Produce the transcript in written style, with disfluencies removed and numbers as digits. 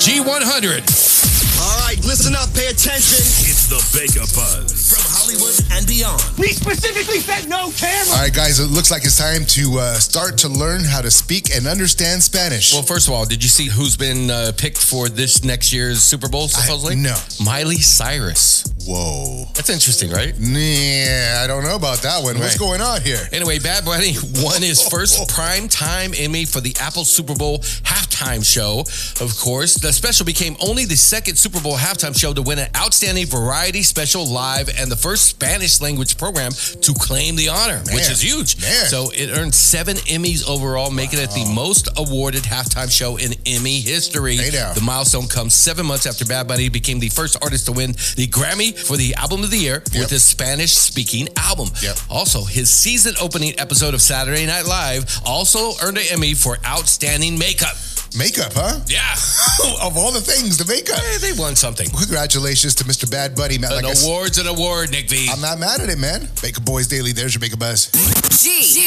G100. All right, listen up, pay attention. It's the Bega Buzz. From Hollywood and beyond. We specifically said no camera. All right, guys, it looks like it's time to start to learn how to speak and understand Spanish. Well, first of all, did you see who's been picked for this next year's Super Bowl, supposedly? No. Miley Cyrus. Whoa. That's interesting, right? Yeah, I don't know about that one. What's Right. going on here? Anyway, Bad Bunny won his first primetime Emmy for the Apple Super Bowl halftime show. Of course, the special became only the second Super Bowl halftime show to win an Outstanding Variety Special Live and the first Spanish language program to claim the honor, which is huge. Man. So it earned 7 Emmys overall, making it the most awarded halftime show in Emmy history. Hey now. The milestone comes 7 months after Bad Bunny became the first artist to win the Grammy for the Album of the Year with his Spanish-speaking album. Also, his season-opening episode of Saturday Night Live also earned an Emmy for Outstanding Makeup. Makeup, huh? Yeah. Of all the things, the makeup. They won something. Congratulations to Mr. Bad Bunny, man. An award's an award, Nick V. I'm not mad at it, man. Bega Boys Daily, there's your Bega Buzz.